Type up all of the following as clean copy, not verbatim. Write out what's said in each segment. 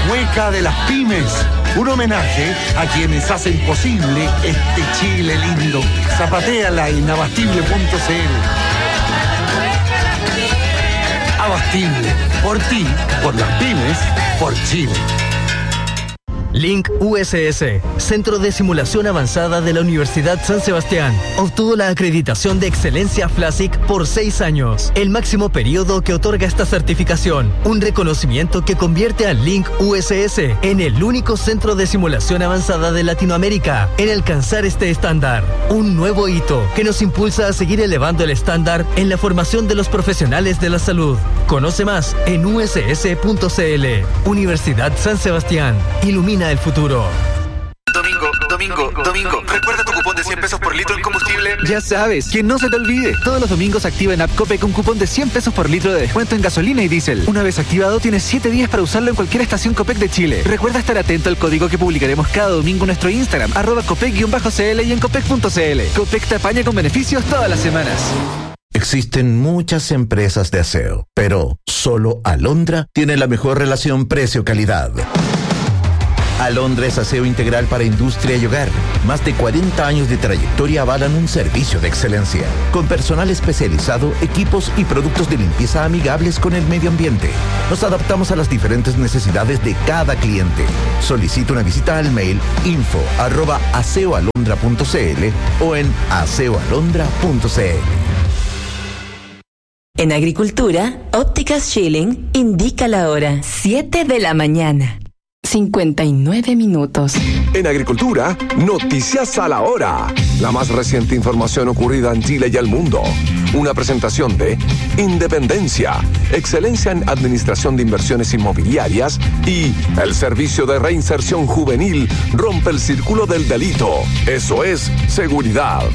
cueca de las pymes. Un homenaje a quienes hacen posible este Chile lindo. Zapatéala en abastible.cl. Abastible, por ti, por las pymes, por Chile. Link USS, Centro de Simulación Avanzada de la Universidad San Sebastián, obtuvo la acreditación de excelencia FLASIC por 6 años, el máximo periodo que otorga esta certificación, un reconocimiento que convierte a Link USS en el único centro de simulación avanzada de Latinoamérica en alcanzar este estándar, un nuevo hito que nos impulsa a seguir elevando el estándar en la formación de los profesionales de la salud. Conoce más en uss.cl. Universidad San Sebastián, ilumina el futuro. Domingo, ¿recuerda tu cupón de 100 pesos por litro en combustible? Ya sabes, que no se te olvide. Todos los domingos activa en App Copec un cupón de 100 pesos por litro de descuento en gasolina y diésel. Una vez activado, tienes 7 días para usarlo en cualquier estación Copec de Chile. Recuerda estar atento al código que publicaremos cada domingo en nuestro Instagram, @Copec_CL y en Copec.cl. Copec te apaña con beneficios todas las semanas. Existen muchas empresas de aseo, pero solo Alondra tiene la mejor relación precio-calidad. Alondra es aseo integral para industria y hogar. Más de 40 años de trayectoria avalan un servicio de excelencia, con personal especializado, equipos y productos de limpieza amigables con el medio ambiente. Nos adaptamos a las diferentes necesidades de cada cliente. Solicita una visita al mail info@aseoalondra.cl o en aseoalondra.cl. En Agricultura, Ópticas Schilling indica la hora 7 de la mañana. 59 minutos. En Agricultura, noticias a la hora. La más reciente información ocurrida en Chile y el mundo. Una presentación de Independencia, excelencia en administración de inversiones inmobiliarias y el servicio de reinserción juvenil rompe el círculo del delito. Eso es seguridad.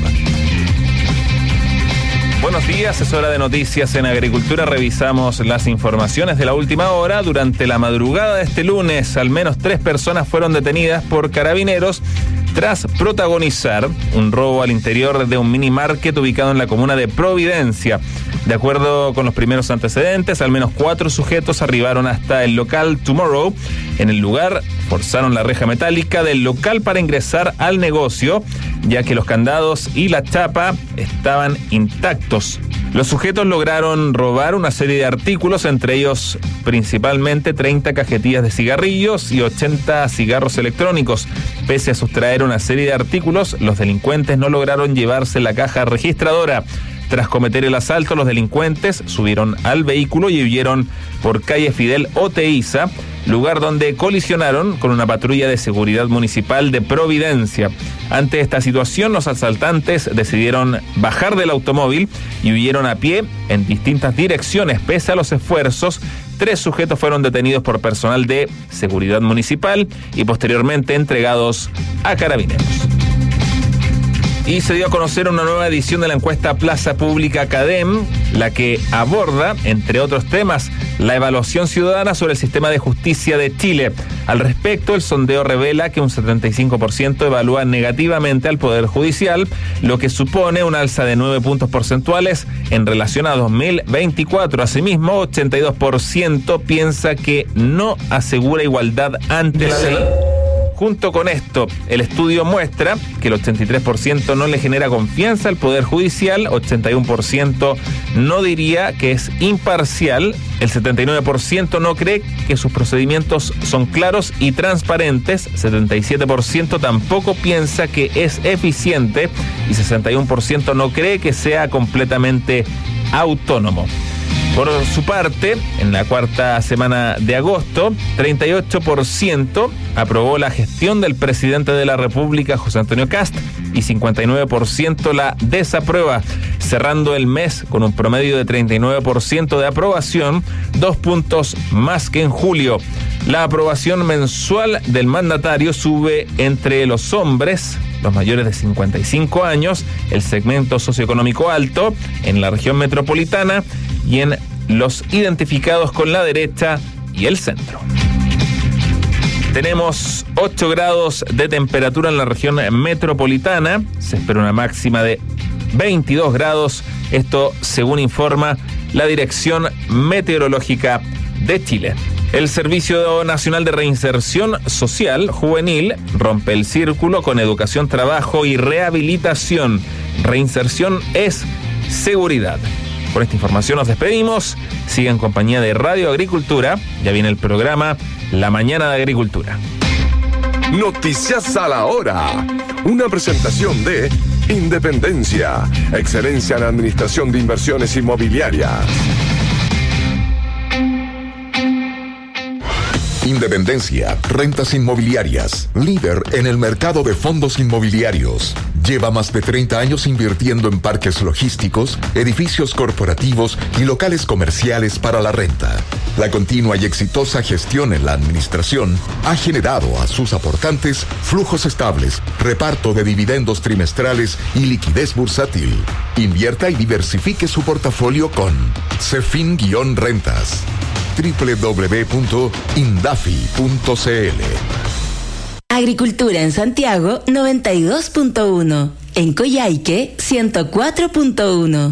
Buenos días, es hora de noticias en Agricultura. Revisamos las informaciones de la última hora. Durante la madrugada de este lunes, al menos 3 personas fueron detenidas por carabineros tras protagonizar un robo al interior de un mini market ubicado en la comuna de Providencia. De acuerdo con los primeros antecedentes, al menos 4 sujetos arribaron hasta el local Tomorrow. En el lugar, forzaron la reja metálica del local para ingresar al negocio, ya que los candados y la chapa estaban intactos. Los sujetos lograron robar una serie de artículos, entre ellos principalmente 30 cajetillas de cigarrillos y 80 cigarros electrónicos. Pese a sustraer una serie de artículos, los delincuentes no lograron llevarse la caja registradora. Tras cometer el asalto, los delincuentes subieron al vehículo y huyeron por calle Fidel Oteiza, lugar donde colisionaron con una patrulla de seguridad municipal de Providencia. Ante esta situación, los asaltantes decidieron bajar del automóvil y huyeron a pie en distintas direcciones. Pese a los esfuerzos, 3 sujetos fueron detenidos por personal de seguridad municipal y posteriormente entregados a carabineros. Y se dio a conocer una nueva edición de la encuesta Plaza Pública CADEM, la que aborda, entre otros temas, la evaluación ciudadana sobre el sistema de justicia de Chile. Al respecto, el sondeo revela que un 75% evalúa negativamente al Poder Judicial, lo que supone un alza de 9 puntos porcentuales en relación a 2024. Asimismo, 82% piensa que no asegura igualdad ante la ley. Junto con esto, el estudio muestra que el 83% no le genera confianza al Poder Judicial, 81% no diría que es imparcial, el 79% no cree que sus procedimientos son claros y transparentes, 77% tampoco piensa que es eficiente y 61% no cree que sea completamente autónomo. Por su parte, en la cuarta semana de agosto, 38% aprobó la gestión del presidente de la República, José Antonio Kast, y 59% la desaprueba, cerrando el mes con un promedio de 39% de aprobación, 2 puntos más que en julio. La aprobación mensual del mandatario sube entre los hombres, los mayores de 55 años, el segmento socioeconómico alto, en la región metropolitana y en los identificados con la derecha y el centro. Tenemos 8 grados de temperatura en la región metropolitana, se espera una máxima de 22 grados, esto según informa la Dirección Meteorológica de Chile. El Servicio Nacional de Reinserción Social Juvenil rompe el círculo con educación, trabajo y rehabilitación. Reinserción es seguridad. Con esta información nos despedimos. Sigue en compañía de Radio Agricultura. Ya viene el programa La Mañana de Agricultura. Noticias a la hora. Una presentación de Independencia. Excelencia en Administración de Inversiones Inmobiliarias. Independencia, rentas inmobiliarias, líder en el mercado de fondos inmobiliarios. Lleva más de 30 años invirtiendo en parques logísticos, edificios corporativos y locales comerciales para la renta. La continua y exitosa gestión en la administración ha generado a sus aportantes flujos estables, reparto de dividendos trimestrales y liquidez bursátil. Invierta y diversifique su portafolio con Cefin-Rentas. www.indafi.cl. Agricultura en Santiago 92.1, en Coyhaique 104.1.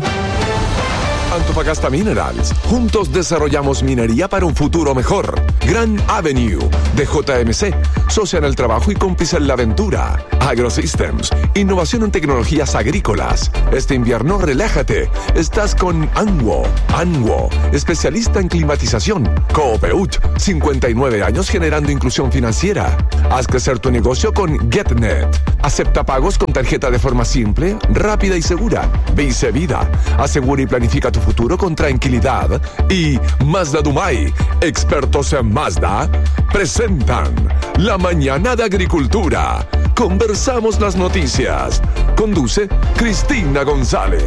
Antofagasta Minerals. Juntos desarrollamos minería para un futuro mejor. Grand Avenue de JMC. Socia en el trabajo y cómplice en la aventura. AgroSystems. Innovación en tecnologías agrícolas. Este invierno relájate. Estás con Anwo. Anwo. Especialista en climatización. Coopeut. 59 años generando inclusión financiera. Haz crecer tu negocio con GetNet. Acepta pagos con tarjeta de forma simple, rápida y segura. Vice Vida. Asegura y planifica tu futuro con tranquilidad. Y Mazda Dumay, expertos en Mazda, presentan La Mañana de Agricultura. Conversamos las noticias. Conduce Cristina González.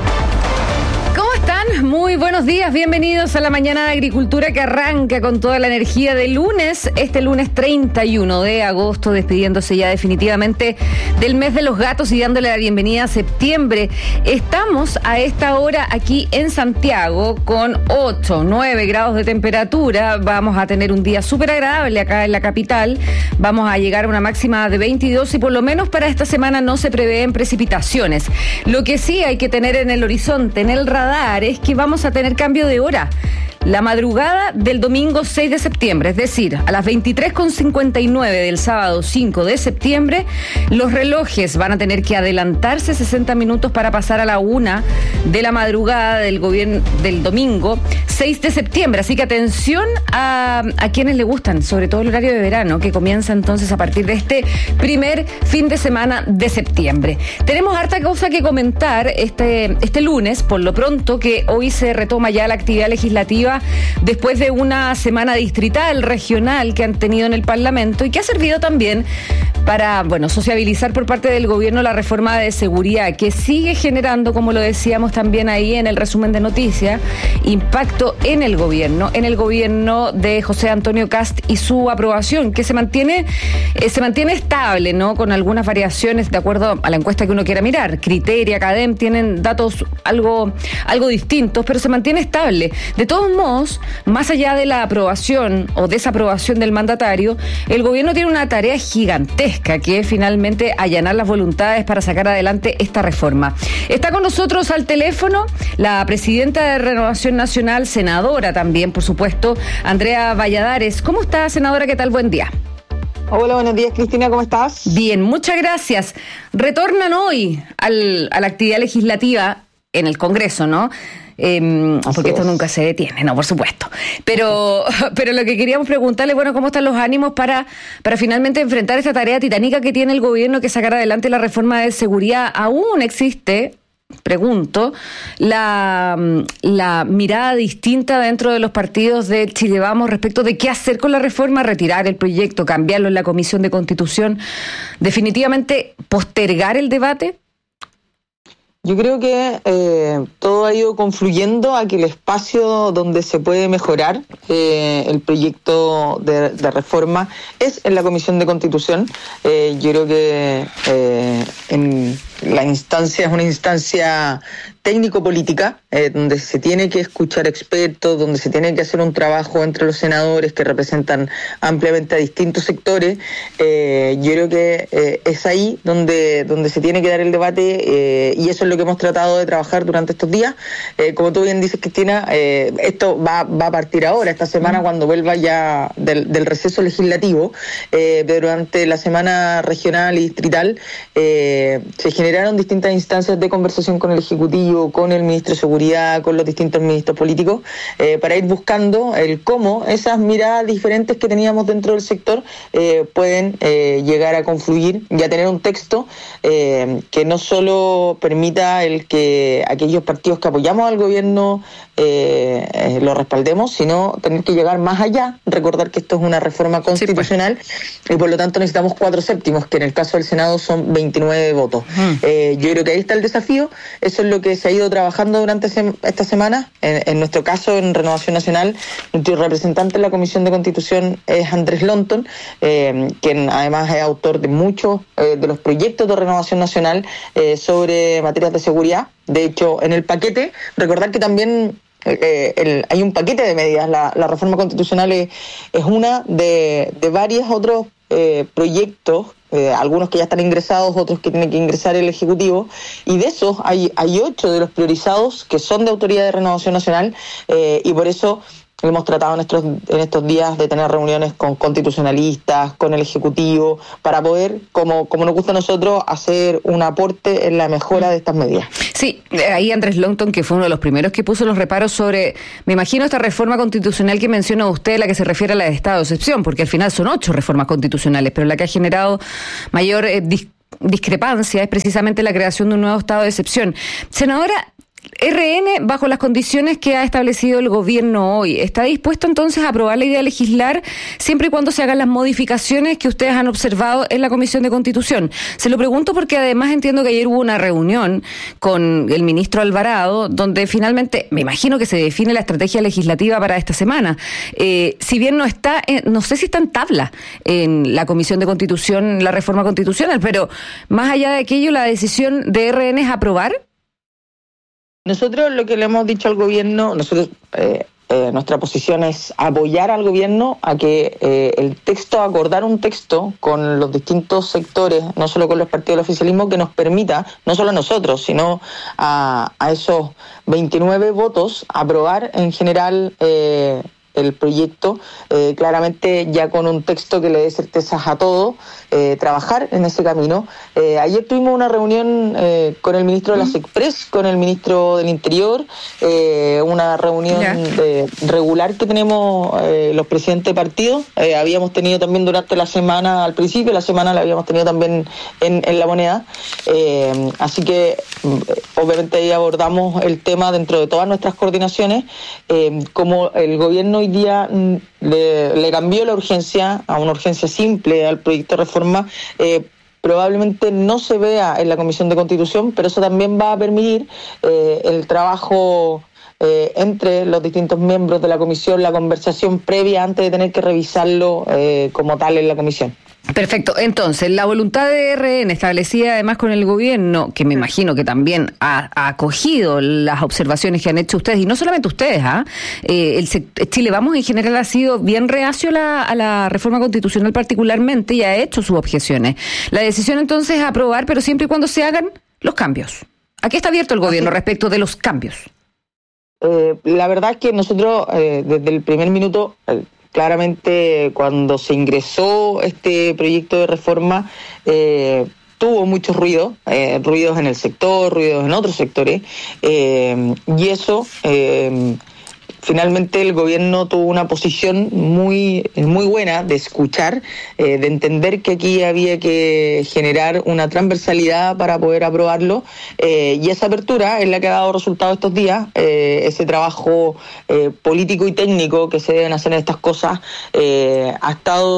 ¿Cómo están? Muy buenos días, bienvenidos a La Mañana de Agricultura, que arranca con toda la energía de lunes, este lunes 31 de agosto, despidiéndose ya definitivamente del mes de los gatos y dándole la bienvenida a septiembre. Estamos a esta hora aquí en Santiago con 8, 9 grados de temperatura. Vamos a tener un día súper agradable acá en la capital. Vamos a llegar a una máxima de 22 y por lo menos para esta semana no se prevén precipitaciones. Lo que sí hay que tener en el horizonte, en el radar, es que vamos a tener cambio de hora. La madrugada del domingo 6 de septiembre, es decir, a las 23:59 del sábado 5 de septiembre, los relojes van a tener que adelantarse 60 minutos para pasar a la 1 de la madrugada del domingo 6 de septiembre. Así que atención a quienes les gustan, sobre todo el horario de verano, que comienza entonces a partir de este primer fin de semana de septiembre. Tenemos harta cosa que comentar este lunes, por lo pronto, que hoy se retoma ya la actividad legislativa después de una semana distrital, regional que han tenido en el Parlamento y que ha servido también para, sociabilizar por parte del gobierno la reforma de seguridad, que sigue generando, como lo decíamos también ahí en el resumen de noticias, impacto en el gobierno de José Antonio Kast y su aprobación, que se mantiene estable, ¿no? Con algunas variaciones de acuerdo a la encuesta que uno quiera mirar. Criteria, Academ tienen datos algo distintos, pero se mantiene estable. De todos modos, más allá de la aprobación o desaprobación del mandatario, el gobierno tiene una tarea gigantesca, que es finalmente allanar las voluntades para sacar adelante esta reforma. Está con nosotros al teléfono la presidenta de Renovación Nacional, senadora también, por supuesto, Andrea Valladares. ¿Cómo está, senadora? ¿Qué tal? Buen día. Hola, buenos días, Cristina, ¿cómo estás? Bien, muchas gracias. Retornan hoy a la actividad legislativa en el Congreso, ¿no? Porque esto nunca se detiene, no, por supuesto. Pero lo que queríamos preguntarle, ¿cómo están los ánimos para finalmente enfrentar esta tarea titánica que tiene el gobierno, que sacar adelante la reforma de seguridad? ¿Aún existe, pregunto, la mirada distinta dentro de los partidos de Chile Vamos respecto de qué hacer con la reforma, retirar el proyecto, cambiarlo en la Comisión de Constitución, definitivamente postergar el debate? Yo creo que todo ha ido confluyendo a que el espacio donde se puede mejorar el proyecto de reforma es en la Comisión de Constitución. Yo creo que la instancia es una instancia técnico-política, donde se tiene que escuchar expertos, donde se tiene que hacer un trabajo entre los senadores que representan ampliamente a distintos sectores. Yo creo que es ahí donde se tiene que dar el debate, y eso es lo que hemos tratado de trabajar durante estos días. Como tú bien dices, Cristina, esto va a partir ahora, esta semana, cuando vuelva ya del receso legislativo, pero durante la semana regional y distrital se generaron distintas instancias de conversación con el Ejecutivo, con el Ministro de Seguridad, con los distintos ministros políticos, para ir buscando el cómo esas miradas diferentes que teníamos dentro del sector pueden llegar a confluir y a tener un texto que no solo permita el que aquellos partidos que apoyamos al gobierno lo respaldemos, sino tener que llegar más allá, recordar que esto es una reforma constitucional, y por lo tanto necesitamos 4/7, que en el caso del Senado son 29 votos. Yo creo que ahí está el desafío. Eso es lo que se ha ido trabajando durante esta semana. En nuestro caso, en Renovación Nacional, nuestro representante en la Comisión de Constitución es Andrés Lonton, quien además es autor de muchos de los proyectos de Renovación Nacional sobre materias de seguridad. De hecho, en el paquete, recordar que también hay un paquete de medidas. La reforma constitucional es una de varios otros proyectos, algunos que ya están ingresados, otros que tiene que ingresar el Ejecutivo, y de esos hay 8 de los priorizados que son de autoridad de Renovación Nacional, y por eso hemos tratado en estos días de tener reuniones con constitucionalistas, con el Ejecutivo, para poder, como nos gusta a nosotros, hacer un aporte en la mejora de estas medidas. Sí, ahí Andrés Lonton, que fue uno de los primeros que puso los reparos sobre, me imagino, esta reforma constitucional que menciona usted, la que se refiere a la de estado de excepción, porque al final son 8 reformas constitucionales, pero la que ha generado mayor discrepancia es precisamente la creación de un nuevo estado de excepción. Senadora, RN, bajo las condiciones que ha establecido el gobierno hoy, ¿está dispuesto entonces a aprobar la idea de legislar siempre y cuando se hagan las modificaciones que ustedes han observado en la Comisión de Constitución? Se lo pregunto porque además entiendo que ayer hubo una reunión con el ministro Alvarado, donde finalmente, me imagino que se define la estrategia legislativa para esta semana. Si bien no está, no sé si está en tabla en la Comisión de Constitución, la reforma constitucional, pero más allá de aquello, la decisión de RN es aprobar. Nosotros lo que le hemos dicho al gobierno, nuestra posición es apoyar al gobierno a que el texto, acordar un texto con los distintos sectores, no solo con los partidos del oficialismo, que nos permita, no solo a nosotros, sino a esos 29 votos, aprobar en general el proyecto, claramente ya con un texto que le dé certezas a todos, trabajar en ese camino. Ayer tuvimos una reunión con el ministro de la SECPRES, con el ministro del Interior, una reunión regular que tenemos los presidentes de partidos. Habíamos tenido también durante la semana, al principio de la semana la habíamos tenido también en La Moneda. Así que obviamente ahí abordamos el tema dentro de todas nuestras coordinaciones. Como el gobierno hoy día le cambió la urgencia a una urgencia simple al proyecto de reforma, probablemente no se vea en la Comisión de Constitución, pero eso también va a permitir el trabajo entre los distintos miembros de la comisión, la conversación previa antes de tener que revisarlo como tal en la comisión. Perfecto. Entonces, la voluntad de RN, establecida además con el gobierno, que me imagino que también ha acogido las observaciones que han hecho ustedes, y no solamente ustedes, Chile Vamos en general ha sido bien reacio a la reforma constitucional particularmente, y ha hecho sus objeciones. La decisión entonces es aprobar, pero siempre y cuando se hagan los cambios. ¿A qué está abierto el gobierno respecto de los cambios? La verdad es que nosotros, desde el primer minuto, claramente cuando se ingresó este proyecto de reforma, tuvo muchos ruidos en el sector, ruidos en otros sectores, y eso finalmente el gobierno tuvo una posición muy buena de escuchar, de entender que aquí había que generar una transversalidad para poder aprobarlo, y esa apertura es la que ha dado resultado estos días. Ese trabajo político y técnico que se deben hacer en estas cosas se ha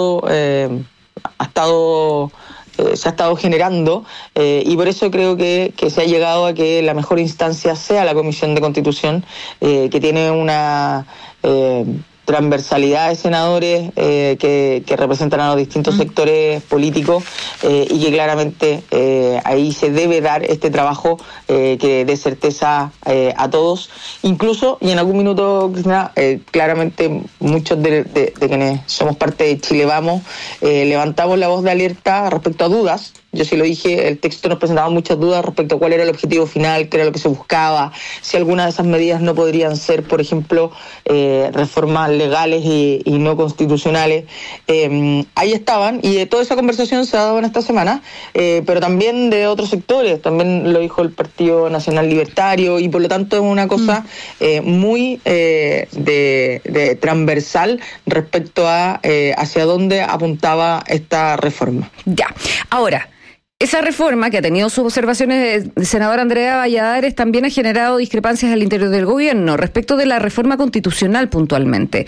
estado generando, y por eso creo que se ha llegado a que la mejor instancia sea la Comisión de Constitución, que tiene transversalidad de senadores que representan a los distintos sectores políticos y que claramente ahí se debe dar este trabajo que dé certeza a todos. Incluso, y en algún minuto, Cristina, claramente muchos de quienes somos parte de Chile Vamos, levantamos la voz de alerta respecto a dudas. Yo sí lo dije, el texto nos presentaba muchas dudas respecto a cuál era el objetivo final, qué era lo que se buscaba, si algunas de esas medidas no podrían ser, por ejemplo, reformas legales y no constitucionales. Ahí estaban, y toda esa conversación se ha dado en esta semana, pero también de otros sectores, también lo dijo el Partido Nacional Libertario, y por lo tanto es una cosa muy de transversal respecto a hacia dónde apuntaba esta reforma. Ya, ahora, esa reforma, que ha tenido sus observaciones, senadora Andrea Valladares, también ha generado discrepancias al interior del gobierno respecto de la reforma constitucional puntualmente.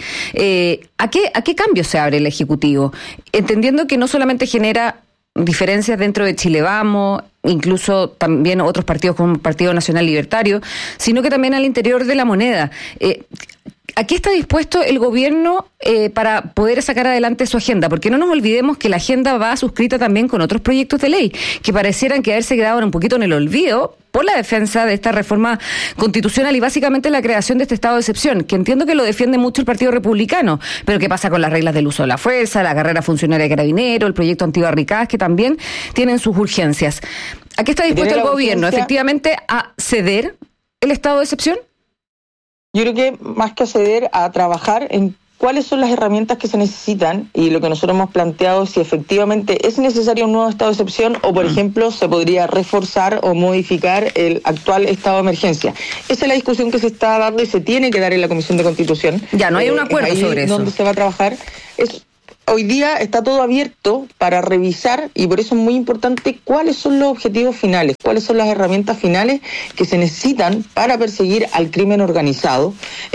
¿A qué cambio se abre el Ejecutivo? Entendiendo que no solamente genera diferencias dentro de Chile Vamos, incluso también otros partidos como el Partido Nacional Libertario, sino que también al interior de la moneda. ¿A qué está dispuesto el gobierno para poder sacar adelante su agenda? Porque no nos olvidemos que la agenda va suscrita también con otros proyectos de ley que parecieran que haberse quedado un poquito en el olvido por la defensa de esta reforma constitucional y básicamente la creación de este estado de excepción, que entiendo que lo defiende mucho el Partido Republicano, pero ¿qué pasa con las reglas del uso de la fuerza, la carrera funcionaria de carabinero, el proyecto antibarricadas, que también tienen sus urgencias? ¿A qué está dispuesto el gobierno? ¿Efectivamente a ceder el estado de excepción? Yo creo que más que acceder, a trabajar en cuáles son las herramientas que se necesitan, y lo que nosotros hemos planteado es si efectivamente es necesario un nuevo estado de excepción o, por ejemplo, se podría reforzar o modificar el actual estado de emergencia. Esa es la discusión que se está dando y se tiene que dar en la Comisión de Constitución. Ya, no hay un acuerdo sobre eso. Donde se va a trabajar. Hoy día está todo abierto para revisar, y por eso es muy importante cuáles son los objetivos finales, cuáles son las herramientas finales que se necesitan para perseguir al crimen organizado,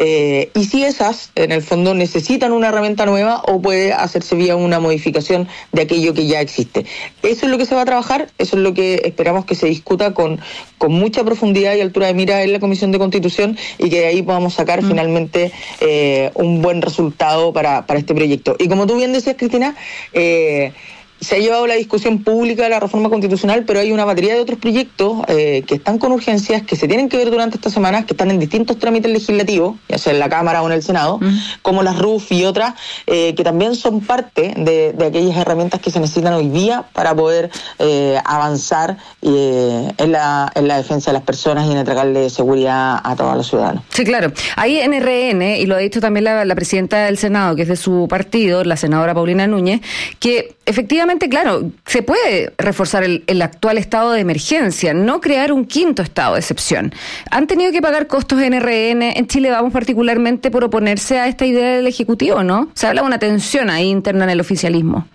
y si esas, en el fondo, necesitan una herramienta nueva o puede hacerse vía una modificación de aquello que ya existe. Eso es lo que se va a trabajar, eso es lo que esperamos que se discuta con mucha profundidad y altura de mira en la Comisión de Constitución, y que de ahí podamos sacar finalmente un buen resultado para este proyecto. Y como tú bien decías, Cristina, se ha llevado la discusión pública de la reforma constitucional, pero hay una batería de otros proyectos que están con urgencias, que se tienen que ver durante estas semanas, que están en distintos trámites legislativos, ya sea en la Cámara o en el Senado, como las RUF y otras, que también son parte de aquellas herramientas que se necesitan hoy día para poder avanzar en la defensa de las personas y en entregarle seguridad a todos los ciudadanos. Sí, claro. Hay NRN, y lo ha dicho también la presidenta del Senado, que es de su partido, la senadora Paulina Núñez, que efectivamente, claro, se puede reforzar el actual estado de emergencia, no crear un quinto estado de excepción. Han tenido que pagar costos NRN, en Chile Vamos particularmente, por oponerse a esta idea del Ejecutivo, ¿no? Se habla de una tensión ahí interna en el oficialismo.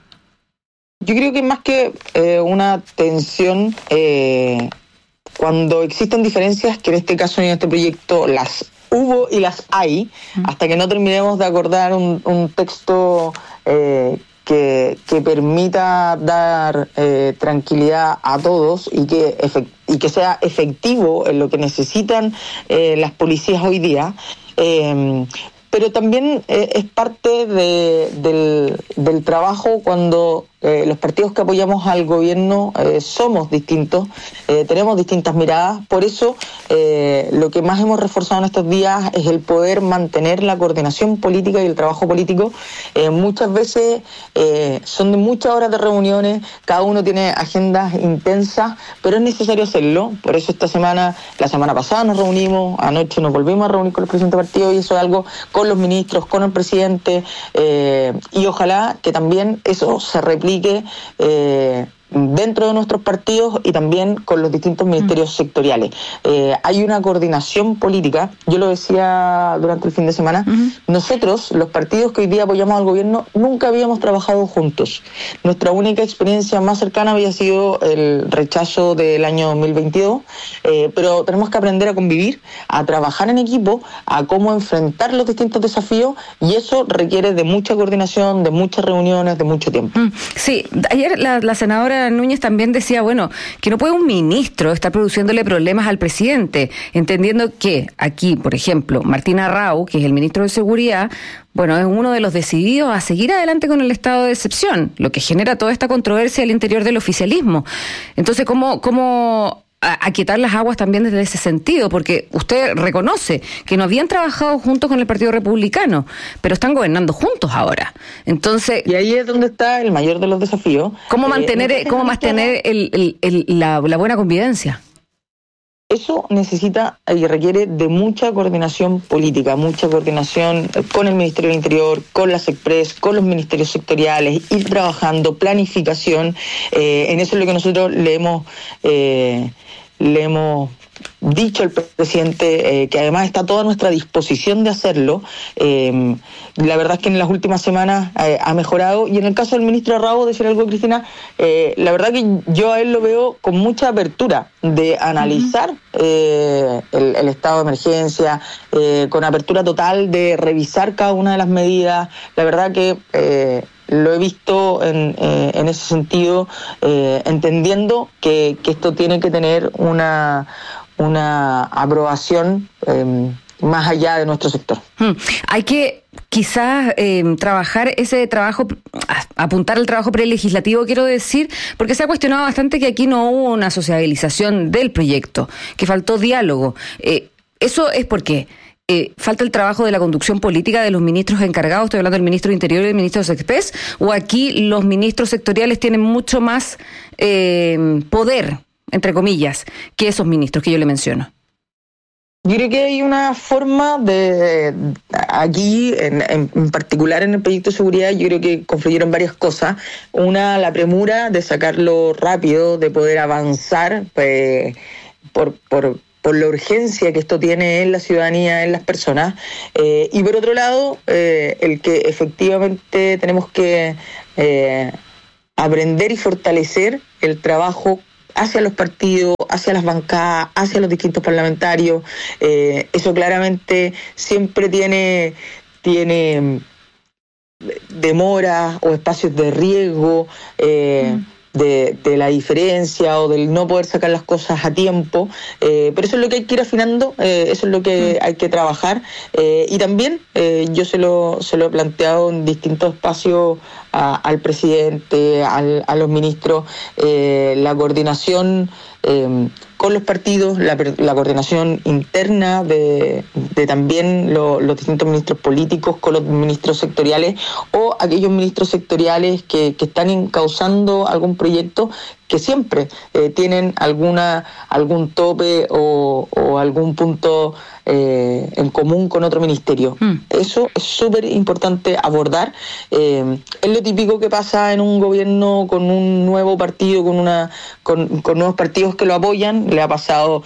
Yo creo que más que una tensión, cuando existen diferencias, que en este caso y en este proyecto las hubo y las hay, hasta que no terminemos de acordar un texto que permita dar tranquilidad a todos y que sea efectivo en lo que necesitan las policías hoy día. Pero también es parte del trabajo cuando los partidos que apoyamos al gobierno somos distintos, tenemos distintas miradas. Por eso lo que más hemos reforzado en estos días es el poder mantener la coordinación política y el trabajo político. Muchas veces son de muchas horas de reuniones, cada uno tiene agendas intensas, pero es necesario hacerlo. Por eso la semana pasada nos reunimos, anoche nos volvimos a reunir con los presidentes de partido, y eso es algo con los ministros, con el presidente, y ojalá que también eso se replique dentro de nuestros partidos y también con los distintos ministerios sectoriales. Hay una coordinación política, yo lo decía durante el fin de semana, nosotros, los partidos que hoy día apoyamos al gobierno, nunca habíamos trabajado juntos. Nuestra única experiencia más cercana había sido el rechazo del año 2022, pero tenemos que aprender a convivir, a trabajar en equipo, a cómo enfrentar los distintos desafíos, y eso requiere de mucha coordinación, de muchas reuniones, de mucho tiempo. Sí, ayer la senadora Bárbara Núñez también decía, bueno, que no puede un ministro estar produciéndole problemas al presidente, entendiendo que aquí, por ejemplo, Martín Arrau, que es el ministro de Seguridad, bueno, es uno de los decididos a seguir adelante con el estado de excepción, lo que genera toda esta controversia al interior del oficialismo. Entonces, ¿cómo aquietar las aguas también desde ese sentido? Porque usted reconoce que no habían trabajado juntos con el Partido Republicano, pero están gobernando juntos ahora. Entonces, y ahí es donde está el mayor de los desafíos. ¿Cómo mantener la buena convivencia? Eso necesita y requiere de mucha coordinación política, mucha coordinación con el Ministerio del Interior, con la SECPRES, con los ministerios sectoriales, ir trabajando, planificación. En eso es lo que nosotros le hemos dicho al presidente, que además está a toda nuestra disposición de hacerlo. La verdad es que en las últimas semanas ha mejorado, y en el caso del ministro Arrau, decir algo, Cristina, la verdad que yo a él lo veo con mucha apertura de analizar el estado de emergencia, con apertura total de revisar cada una de las medidas. La verdad que lo he visto en ese sentido, entendiendo que esto tiene que tener una aprobación más allá de nuestro sector. Hay que quizás trabajar ese trabajo, apuntar al trabajo prelegislativo, quiero decir, porque se ha cuestionado bastante que aquí no hubo una sociabilización del proyecto, que faltó diálogo. Eso es porque falta el trabajo de la conducción política de los ministros encargados, estoy hablando del ministro de Interior y del ministro de SECPES, o aquí los ministros sectoriales tienen mucho más poder, entre comillas, que esos ministros que yo le menciono. Yo creo que hay una forma de, aquí, en particular en el proyecto de seguridad, yo creo que confluyeron varias cosas. Una, la premura de sacarlo rápido, de poder avanzar por la urgencia que esto tiene en la ciudadanía, en las personas. Y por otro lado, el que efectivamente tenemos que aprender y fortalecer el trabajo hacia los partidos, hacia las bancadas, hacia los distintos parlamentarios. Eso claramente siempre tiene demoras o espacios de riesgo, de la diferencia o del no poder sacar las cosas a tiempo, pero eso es lo que hay que ir afinando, eso es lo que hay que trabajar, y también yo se lo he planteado en distintos espacios al presidente, a los ministros, la coordinación con los partidos, la coordinación interna de también los distintos ministros políticos con los ministros sectoriales, o aquellos ministros sectoriales que están encauzando algún proyecto que siempre tienen algún tope o algún punto en común con otro ministerio. Eso es súper importante abordar. Es lo típico que pasa en un gobierno con un nuevo partido, con nuevos partidos que lo apoyan. Le ha pasado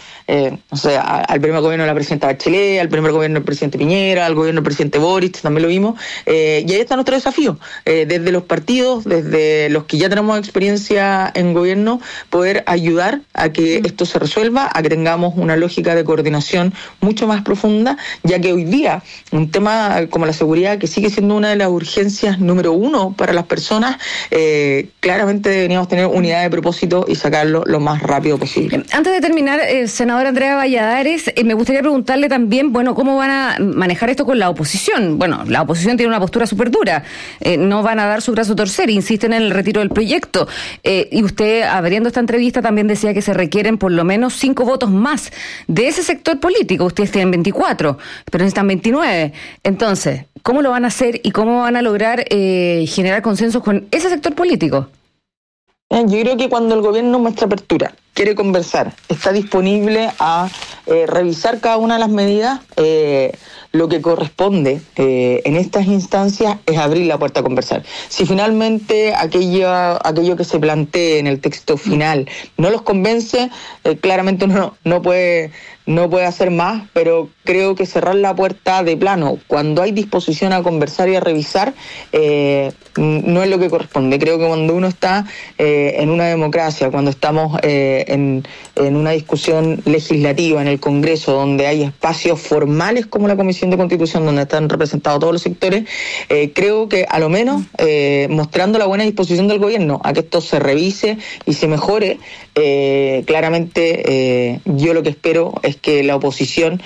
al primer gobierno de la presidenta Bachelet, al primer gobierno del presidente Piñera, al gobierno del presidente Boric, también lo vimos. Y ahí está nuestro desafío, desde los partidos, desde los que ya tenemos experiencia en gobierno, poder ayudar a que esto se resuelva, a que tengamos una lógica de coordinación mucho más profunda, ya que hoy día un tema como la seguridad, que sigue siendo una de las urgencias número uno para las personas, claramente deberíamos tener unidad de propósito y sacarlo lo más rápido posible. Antes de terminar, senadora Andrea Valladares, me gustaría preguntarle también, bueno, ¿cómo van a manejar esto con la oposición? Bueno, la oposición tiene una postura súper dura, no van a dar su brazo a torcer, insisten en el retiro del proyecto, y usted, abriendo esta entrevista, también decía que se requieren por lo menos 5 votos más de ese sector político. Ustedes tienen 24, pero necesitan 29. Entonces, ¿cómo lo van a hacer y cómo van a lograr generar consensos con ese sector político? Yo creo que cuando el gobierno muestra apertura, quiere conversar, está disponible a revisar cada una de las medidas, lo que corresponde en estas instancias es abrir la puerta a conversar. Si finalmente aquello que se plantee en el texto final no los convence, claramente no puede no puede hacer más, pero creo que cerrar la puerta de plano cuando hay disposición a conversar y a revisar no es lo que corresponde. Creo que cuando uno está en una democracia, cuando estamos en una discusión legislativa en el Congreso, donde hay espacios formales como la Comisión de Constitución, donde están representados todos los sectores, creo que a lo menos mostrando la buena disposición del gobierno a que esto se revise y se mejore, claramente yo lo que espero es que la oposición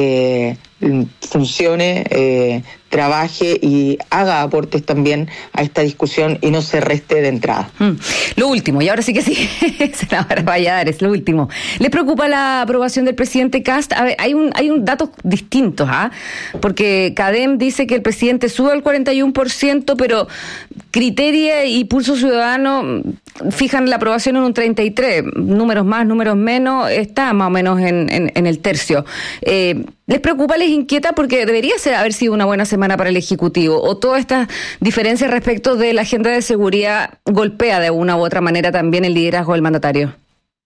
funcione, trabaje y haga aportes también a esta discusión y no se reste de entrada. Lo último, y ahora sí que sí, senadora Valladares, lo último. ¿Les preocupa la aprobación del presidente Kast? A ver, hay un datos distintos, porque CADEM dice que el presidente sube al 41%, pero Criteria y Pulso Ciudadano fijan la aprobación en un 33%, números más, números menos, está más o menos en el tercio. ¿Les preocupa, les inquieta? Porque debería haber sido una buena semana para el Ejecutivo, o todas estas diferencias respecto de la agenda de seguridad golpea de una u otra manera también el liderazgo del mandatario.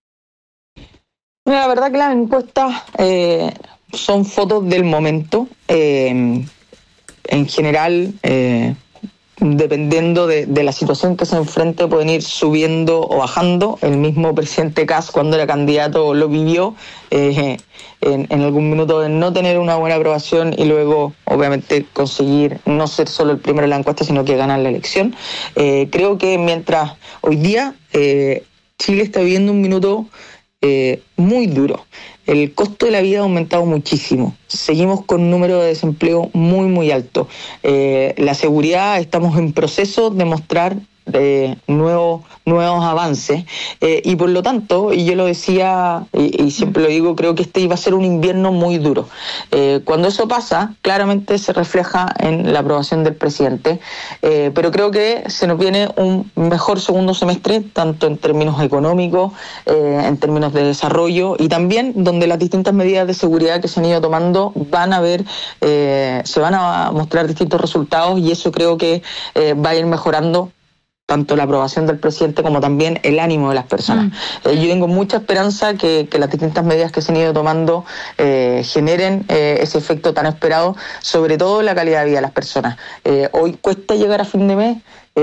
La verdad que las encuestas son fotos del momento. En general, dependiendo de la situación que se enfrente, pueden ir subiendo o bajando. El mismo presidente Kast, cuando era candidato, lo vivió en algún minuto de no tener una buena aprobación y luego, obviamente, conseguir no ser solo el primero en la encuesta, sino que ganar la elección. Creo que mientras hoy día Chile está viviendo un minuto muy duro. El costo de la vida ha aumentado muchísimo. Seguimos con un número de desempleo muy, muy alto. La seguridad, estamos en proceso de mostrar nuevos avances y por lo tanto, y yo lo decía y siempre lo digo, creo que este iba a ser un invierno muy duro. Cuando eso pasa, claramente se refleja en la aprobación del presidente, pero creo que se nos viene un mejor segundo semestre, tanto en términos económicos, en términos de desarrollo, y también donde las distintas medidas de seguridad que se han ido tomando se van a mostrar distintos resultados, y eso creo que va a ir mejorando tanto la aprobación del presidente como también el ánimo de las personas. Yo tengo mucha esperanza que las distintas medidas que se han ido tomando generen ese efecto tan esperado, sobre todo en la calidad de vida de las personas. Hoy cuesta llegar a fin de mes,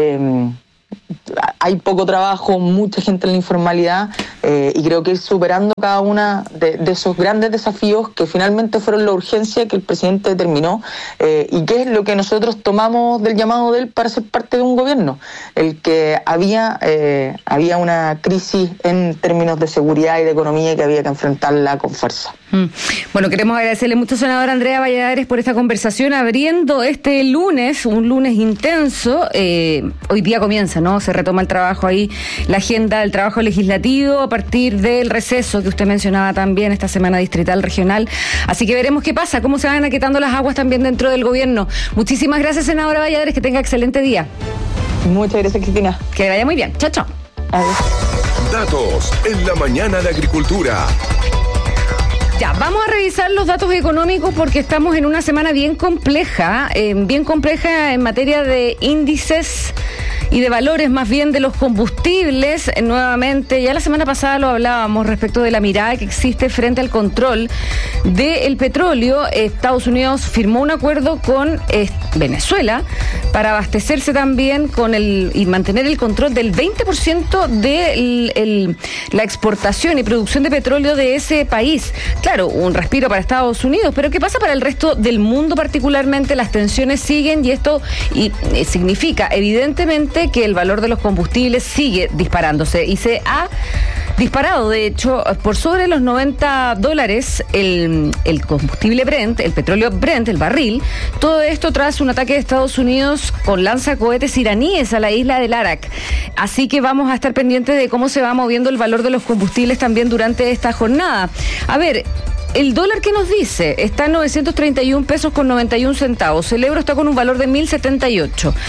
hay poco trabajo, mucha gente en la informalidad, y creo que ir superando cada una de esos grandes desafíos que finalmente fueron la urgencia que el presidente determinó, y que es lo que nosotros tomamos del llamado de él para ser parte de un gobierno, el que había una crisis en términos de seguridad y de economía y que había que enfrentarla con fuerza. Bueno, queremos agradecerle mucho, senadora Andrea Valladares, por esta conversación, abriendo este lunes, un lunes intenso. Hoy día comienza, ¿no? Se retoma el trabajo ahí, la agenda del trabajo legislativo a partir del receso que usted mencionaba también, esta semana distrital, regional. Así que veremos qué pasa, cómo se van aquietando las aguas también dentro del gobierno. Muchísimas gracias, senadora Valladares, que tenga excelente día. Muchas gracias, Cristina. Que vaya muy bien. Chao, chao. Adiós. Datos en la mañana de Agricultura. Ya, vamos a revisar los datos económicos porque estamos en una semana bien compleja en materia de índices y de valores, más bien de los combustibles. Nuevamente, ya la semana pasada lo hablábamos respecto de la mirada que existe frente al control del petróleo. Estados Unidos firmó un acuerdo con Venezuela para abastecerse también y mantener el control del 20% de la exportación y producción de petróleo de ese país. Claro, un respiro para Estados Unidos, pero ¿qué pasa para el resto del mundo particularmente? Las tensiones siguen y esto significa evidentemente que el valor de los combustibles sigue disparándose y se ha disparado, de hecho, por sobre los $90 el combustible Brent, el petróleo Brent, el barril. Todo esto tras un ataque de Estados Unidos con lanzacohetes iraníes a la isla del Arak. Así que vamos a estar pendientes de cómo se va moviendo el valor de los combustibles también durante esta jornada. A ver, el dólar, ¿qué nos dice? Está en 931 pesos con 91 centavos. El euro está con un valor de 1.078.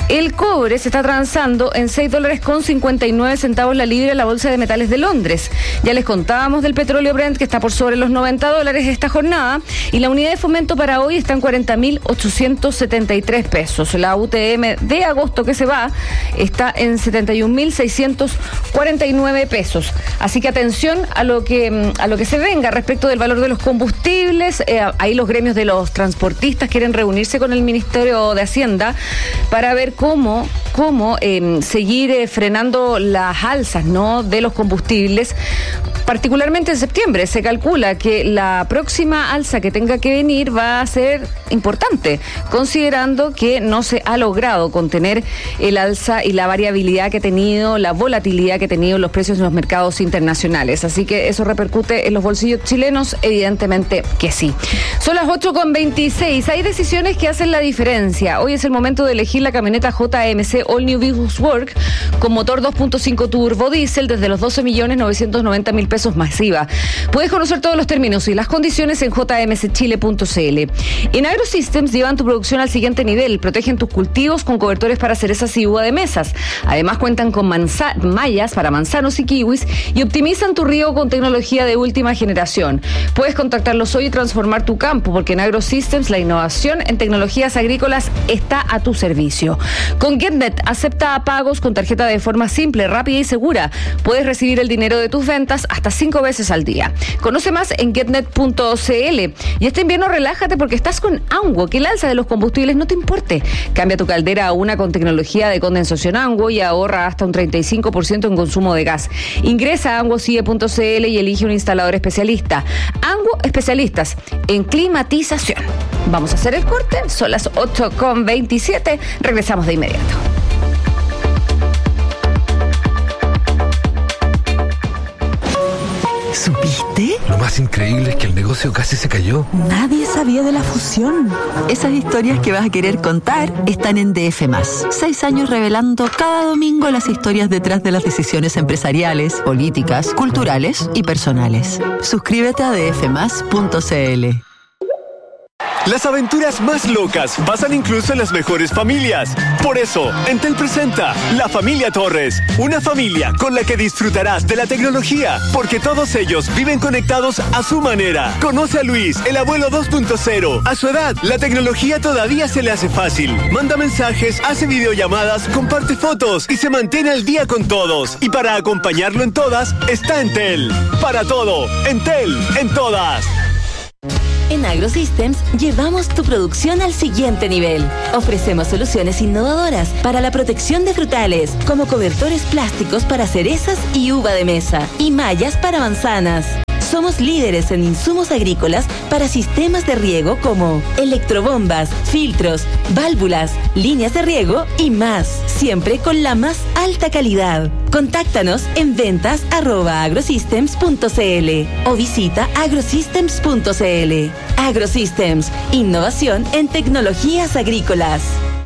El cobre se está transando en $6.59 la libra en la Bolsa de Metales de Londres. Ya les contábamos del petróleo Brent, que está por sobre los $90 esta jornada, y la unidad de fomento para hoy está en 40.873 pesos. La UTM de agosto que se va está en 71.649 pesos. Así que atención a lo que se venga respecto del valor de los combustibles. Ahí los gremios de los transportistas quieren reunirse con el Ministerio de Hacienda para ver cómo seguir frenando las alzas, ¿no?, de los combustibles. Particularmente en septiembre se calcula que la próxima alza que tenga que venir va a ser importante, considerando que no se ha logrado contener el alza y la variabilidad que ha tenido, la volatilidad que ha tenido los precios en los mercados internacionales. Así que eso repercute en los bolsillos chilenos, evidentemente que sí. Son las 8:26. Hay decisiones que hacen la diferencia. Hoy es el momento de elegir la camioneta JMC All New Vigus Work con motor 2.5 turbo diésel desde los 12.990.000 pesos masiva. Puedes conocer todos los términos y las condiciones en jmschile.cl. En AgroSystems llevan tu producción al siguiente nivel. Protegen tus cultivos con cobertores para cerezas y uva de mesas. Además cuentan con mallas para manzanos y kiwis y optimizan tu riego con tecnología de última generación. Puedes contactarlos hoy y transformar tu campo, porque en AgroSystems la innovación en tecnologías agrícolas está a tu servicio. Con GetNet acepta pagos con tarjeta de forma simple, rápida y segura. Puedes recibir el dinero de tus ventas hasta 5 veces al día. Conoce más en getnet.cl. Y este invierno relájate porque estás con Anguo, que el alza de los combustibles no te importe. Cambia tu caldera a una con tecnología de condensación Anguo y ahorra hasta un 35% en consumo de gas. Ingresa a anguocie.cl y elige un instalador especialista. Anguo, especialistas en climatización. Vamos a hacer el corte, son las 8:27, regresamos de inmediato. ¿Supiste? Lo más increíble es que el negocio casi se cayó. Nadie sabía de la fusión. Esas historias que vas a querer contar están en DF+. 6 años revelando cada domingo las historias detrás de las decisiones empresariales, políticas, culturales y personales. Suscríbete a dfmas.cl. Las aventuras más locas pasan incluso en las mejores familias. Por eso, Entel presenta La Familia Torres, una familia con la que disfrutarás de la tecnología, porque todos ellos viven conectados a su manera. Conoce a Luis, el abuelo 2.0. A su edad, la tecnología todavía se le hace fácil. Manda mensajes, hace videollamadas, comparte fotos y se mantiene al día con todos. Y para acompañarlo en todas, está Entel. Para todo, Entel, en todas. En AgroSystems llevamos tu producción al siguiente nivel. Ofrecemos soluciones innovadoras para la protección de frutales, como cobertores plásticos para cerezas y uva de mesa, y mallas para manzanas. Somos líderes en insumos agrícolas para sistemas de riego como electrobombas, filtros, válvulas, líneas de riego y más, siempre con la más alta calidad. Contáctanos en ventas@agrosystems.cl o visita agrosystems.cl. AgroSystems, innovación en tecnologías agrícolas.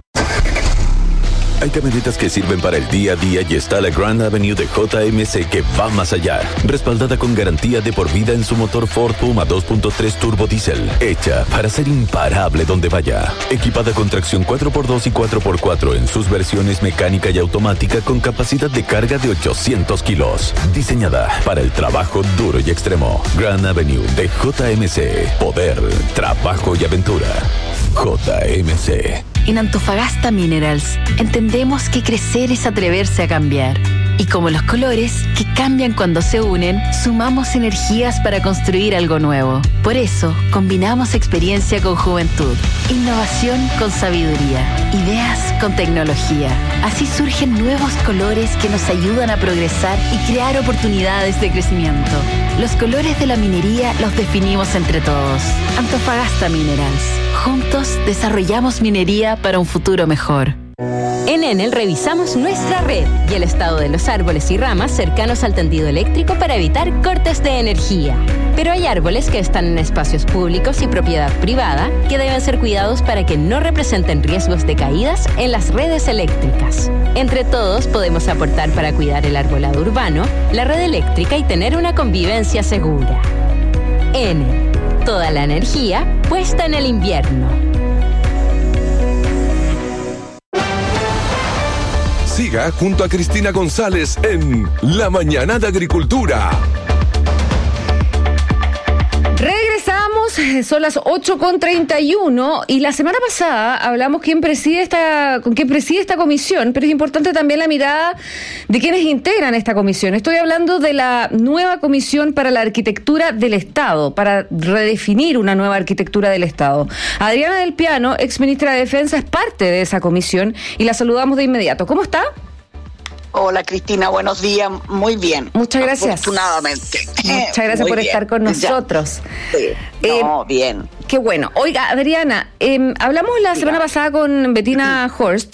Hay camionetas que sirven para el día a día y está la Grand Avenue de JMC que va más allá. Respaldada con garantía de por vida en su motor Ford Puma 2.3 turbo diésel. Hecha para ser imparable donde vaya. Equipada con tracción 4x2 y 4x4 en sus versiones mecánica y automática con capacidad de carga de 800 kilos. Diseñada para el trabajo duro y extremo. Grand Avenue de JMC. Poder, trabajo y aventura. JMC. En Antofagasta Minerals entendemos que crecer es atreverse a cambiar. Y como los colores, que cambian cuando se unen, sumamos energías para construir algo nuevo. Por eso, combinamos experiencia con juventud, innovación con sabiduría, ideas con tecnología. Así surgen nuevos colores que nos ayudan a progresar y crear oportunidades de crecimiento. Los colores de la minería los definimos entre todos. Antofagasta Minerals. Juntos desarrollamos minería para un futuro mejor. En Enel revisamos nuestra red y el estado de los árboles y ramas cercanos al tendido eléctrico para evitar cortes de energía. Pero hay árboles que están en espacios públicos y propiedad privada que deben ser cuidados para que no representen riesgos de caídas en las redes eléctricas. Entre todos podemos aportar para cuidar el arbolado urbano, la red eléctrica y tener una convivencia segura. Enel, toda la energía puesta en el invierno. Siga junto a Cristina González en La Mañana de Agricultura. Regresamos, son las 8:31 y la semana pasada hablamos con quién preside esta comisión, pero es importante también la mirada de quienes integran esta comisión. Estoy hablando de la nueva Comisión para la Arquitectura del Estado, para redefinir una nueva arquitectura del Estado. Adriana del Piano, exministra de Defensa, es parte de esa comisión y la saludamos de inmediato. ¿Cómo está? Hola Cristina, buenos días, muy bien. Muchas gracias. Afortunadamente. Muchas gracias por estar con nosotros. Sí. Bien. Qué bueno. Oiga, Adriana, hablamos la semana pasada con Bettina Horst.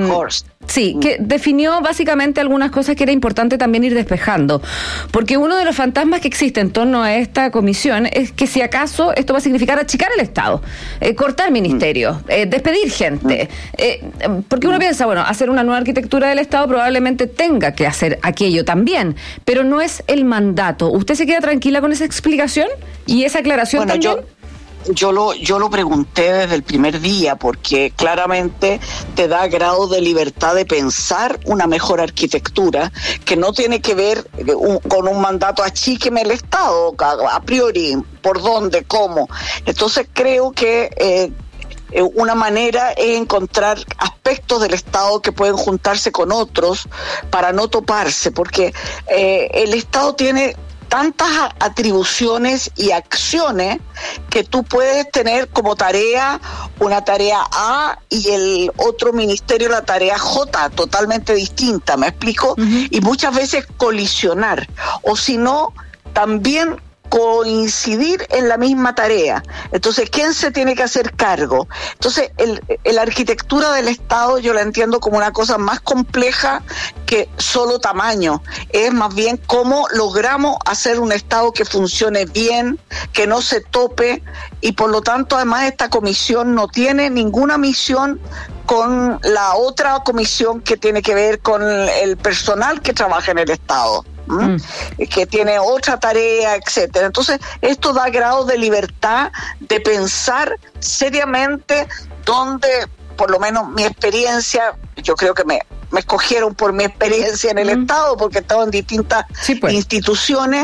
Sí, que definió básicamente algunas cosas que era importante también ir despejando. Porque uno de los fantasmas que existe en torno a esta comisión es que si acaso esto va a significar achicar el Estado, cortar ministerios, despedir gente. Porque uno piensa, bueno, hacer una nueva arquitectura del Estado probablemente tenga que hacer aquello también, pero no es el mandato. ¿Usted se queda tranquila con esa explicación y esa aclaración también? Yo lo pregunté desde el primer día porque claramente te da grado de libertad de pensar una mejor arquitectura que no tiene que ver con un mandato achíqueme el Estado a priori, por dónde, cómo. Entonces creo que una manera es encontrar aspectos del Estado que pueden juntarse con otros para no toparse, porque el Estado tiene tantas atribuciones y acciones que tú puedes tener como tarea una tarea A y el otro ministerio la tarea J, totalmente distinta, ¿me explico? Y muchas veces colisionar, o si no, también coincidir en la misma tarea. Entonces, ¿quién se tiene que hacer cargo? Entonces, la arquitectura del Estado yo la entiendo como una cosa más compleja que solo tamaño. Es más bien cómo logramos hacer un Estado que funcione bien, que no se tope, y por lo tanto, además, esta comisión no tiene ninguna misión con la otra comisión que tiene que ver con el personal que trabaja en el Estado. Que tiene otra tarea, etcétera. Entonces, esto da grado de libertad de pensar seriamente donde, por lo menos mi experiencia, yo creo que me escogieron por mi experiencia en el Estado, porque he estado en distintas instituciones,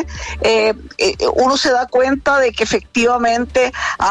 uno se da cuenta de que efectivamente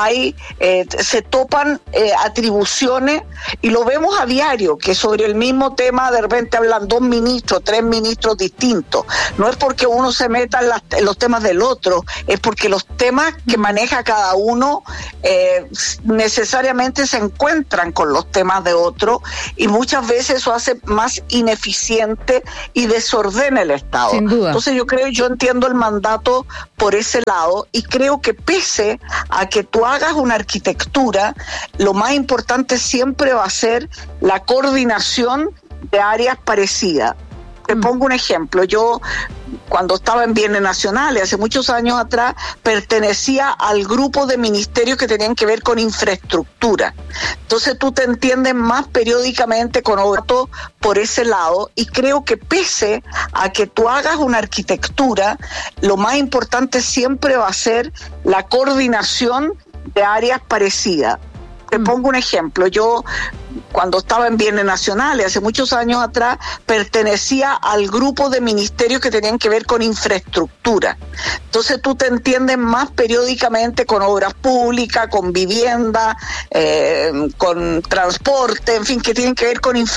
se topan atribuciones, y lo vemos a diario, que sobre el mismo tema de repente hablan 2 ministros, 3 ministros distintos. No es porque uno se meta en los temas del otro, es porque los temas que maneja cada uno necesariamente se encuentran con los temas de otro, y muchas veces eso hace más ineficiente y desordena el Estado. Sin duda. Entonces yo entiendo el mandato por ese lado, y creo que pese a que tú hagas una arquitectura, lo más importante siempre va a ser la coordinación de áreas parecidas. Te pongo un ejemplo. Yo, cuando estaba en Bienes Nacionales, hace muchos años atrás, pertenecía al grupo de ministerios que tenían que ver con infraestructura. Entonces tú te entiendes más periódicamente con otro por ese lado, y creo que pese a que tú hagas una arquitectura, lo más importante siempre va a ser la coordinación de áreas parecidas. Te pongo un ejemplo. Yo, cuando estaba en Bienes Nacionales, hace muchos años atrás, pertenecía al grupo de ministerios que tenían que ver con infraestructura. Entonces tú te entiendes más periódicamente con obras públicas, con vivienda, con transporte, en fin, que tienen que ver con infraestructura.